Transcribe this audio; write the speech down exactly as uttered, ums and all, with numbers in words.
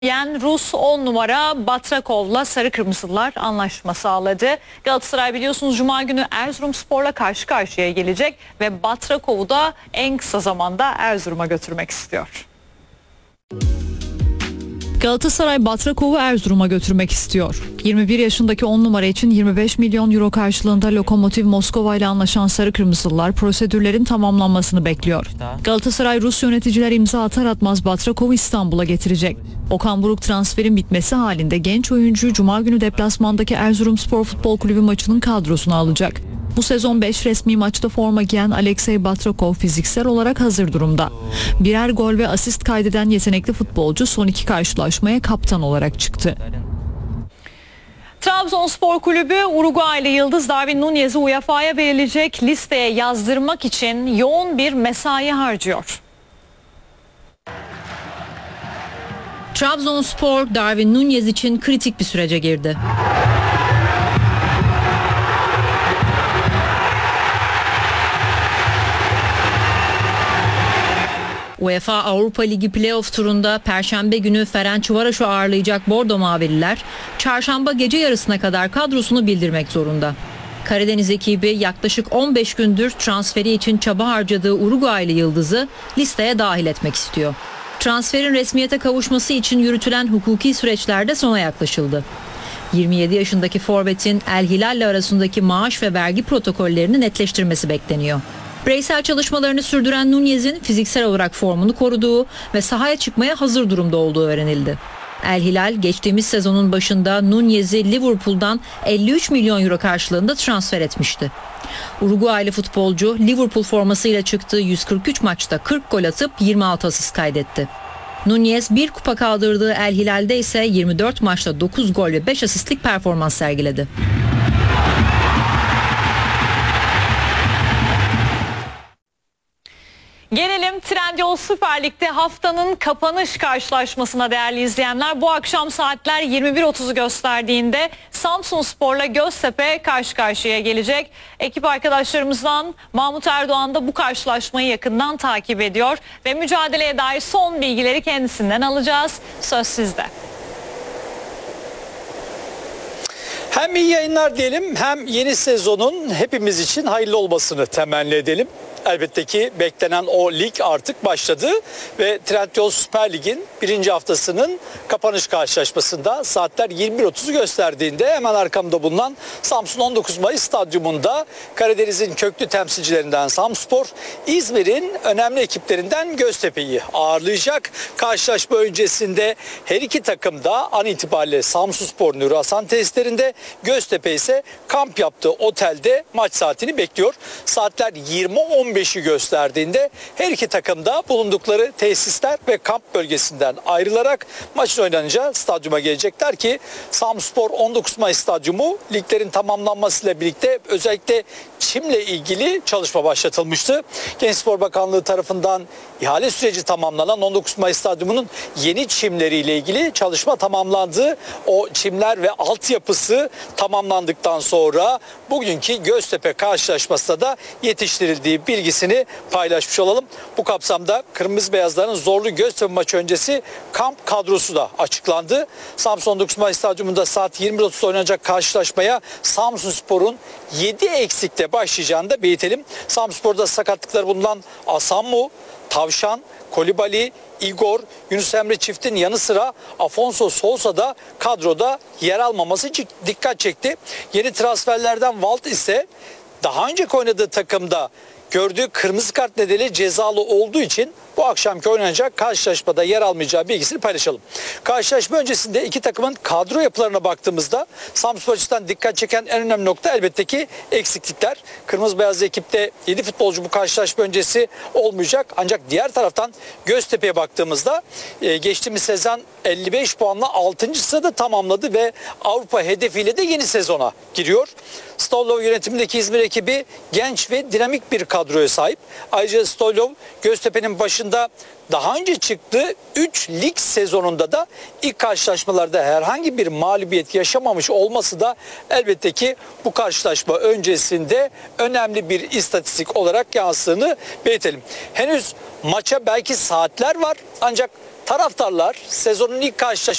Yen Rus on numara Batrakov'la Sarı Kırmızılar anlaşma sağladı. Galatasaray biliyorsunuz Cuma günü Erzurumspor'la karşı karşıya gelecek ve Batrakov'u da en kısa zamanda Erzurum'a götürmek istiyor. Galatasaray Batrakov'u Erzurum'a götürmek istiyor. yirmi bir yaşındaki on numara için yirmi beş milyon euro karşılığında Lokomotiv Moskova ile anlaşan Sarı Kırmızılar prosedürlerin tamamlanmasını bekliyor. Galatasaray Rus yöneticiler imza atar atmaz Batrakov'u İstanbul'a getirecek. Okan Buruk transferin bitmesi halinde genç oyuncuyu Cuma günü deplasmandaki Erzurumspor Futbol Kulübü maçının kadrosuna alacak. Bu sezon beş resmi maçta forma giyen Alexey Batrakov fiziksel olarak hazır durumda. Birer gol ve asist kaydeden yetenekli futbolcu son iki karşılaşmaya kaptan olarak çıktı. Trabzonspor Kulübü Uruguaylı yıldız Darwin Núñez'i U E F A'ya verilecek listeye yazdırmak için yoğun bir mesai harcıyor. Trabzonspor Darwin Núñez için kritik bir sürece girdi. UEFA Avrupa Ligi Playoff turunda Perşembe günü Ferencvaros'u ağırlayacak Bordo Mavililer, Çarşamba gece yarısına kadar kadrosunu bildirmek zorunda. Karadeniz ekibi yaklaşık on beş gündür transferi için çaba harcadığı Uruguaylı yıldızı listeye dahil etmek istiyor. Transferin resmiyete kavuşması için yürütülen hukuki süreçlerde sona yaklaşıldı. yirmi yedi yaşındaki forvetin El Hilal'le arasındaki maaş ve vergi protokollerini netleştirmesi bekleniyor. Bireysel çalışmalarını sürdüren Núñez'in fiziksel olarak formunu koruduğu ve sahaya çıkmaya hazır durumda olduğu öğrenildi. El Hilal geçtiğimiz sezonun başında Núñez'i Liverpool'dan elli üç milyon euro karşılığında transfer etmişti. Uruguaylı futbolcu Liverpool formasıyla çıktığı yüz kırk üç maçta kırk gol atıp yirmi altı asist kaydetti. Núñez bir kupa kaldırdığı El Hilal'de ise yirmi dört maçta dokuz gol ve beş asistlik performans sergiledi. Gelelim Trendyol Süper Lig'de haftanın kapanış karşılaşmasına değerli izleyenler. Bu akşam saatler yirmi bir otuzu gösterdiğinde Samsunspor'la Göztepe karşı karşıya gelecek. Ekip arkadaşlarımızdan Mahmut Erdoğan da bu karşılaşmayı yakından takip ediyor ve mücadeleye dair son bilgileri kendisinden alacağız. Söz sizde. Hem iyi yayınlar diyelim, hem yeni sezonun hepimiz için hayırlı olmasını temenni edelim. Elbette ki beklenen o lig artık başladı ve Trendyol Süper Lig'in birinci haftasının kapanış karşılaşmasında saatler yirmi bir otuzu gösterdiğinde hemen arkamda bulunan Samsun on dokuz Mayıs Stadyumunda Karadeniz'in köklü temsilcilerinden Samspor, İzmir'in önemli ekiplerinden Göztepe'yi ağırlayacak. Karşılaşma öncesinde her iki takım da an itibariyle Samsunspor Nuri Hasan tesislerinde, Göztepe ise kamp yaptığı otelde maç saatini bekliyor. Saatler yirmi on beşi gösterdiğinde her iki takım da bulundukları tesisler ve kamp bölgesinden ayrılarak maçın oynanacağı stadyuma gelecekler ki Samspor on dokuz Mayıs Stadyumu liglerin tamamlanmasıyla birlikte özellikle çimle ilgili çalışma başlatılmıştı. Gençspor Bakanlığı tarafından ihale süreci tamamlanan on dokuz Mayıs Stadyumu'nun yeni çimleriyle ilgili çalışma tamamlandı. O çimler ve altyapısı tamamlandıktan sonra bugünkü Göztepe karşılaşmasında da yetiştirildiği bilgisini paylaşmış olalım. Bu kapsamda Kırmızı Beyazların zorlu Göztepe maçı öncesi kamp kadrosu da açıklandı. Samsun on dokuz Mayıs Stadyumunda saat yirmi bir otuzda oynanacak karşılaşmaya Samsunspor'un yedi eksikle başlayacağını da belirtelim. Samsunspor'da sakatlıkları bulunan Asammu, Tavşan, Kolibali, Igor, Yunus Emre çiftin yanı sıra Afonso Sousa da kadroda yer almaması için dikkat çekti. Yeni transferlerden Walt ise daha önce oynadığı takımda gördüğü kırmızı kart nedeniyle cezalı olduğu için bu akşamki oynanacak karşılaşmada yer almayacağı bilgisini paylaşalım. Karşılaşma öncesinde iki takımın kadro yapılarına baktığımızda Samsun açısından dikkat çeken en önemli nokta elbette ki eksiklikler. Kırmızı beyaz ekipte yedi futbolcu bu karşılaşma öncesi olmayacak. Ancak diğer taraftan Göztepe'ye baktığımızda geçtiğimiz sezon elli beş puanla altıncı sırada tamamladı ve Avrupa hedefiyle de yeni sezona giriyor. Stoylov yönetimindeki İzmir ekibi genç ve dinamik bir kadroya sahip. Ayrıca Stoylov Göztepe'nin başında daha önce çıktığı üç lig sezonunda da ilk karşılaşmalarda herhangi bir mağlubiyet yaşamamış olması da elbette ki bu karşılaşma öncesinde önemli bir istatistik olarak yansıdığını belirtelim. Henüz maça belki saatler var ancak Taraftarlar sezonun ilk karşılaşmasında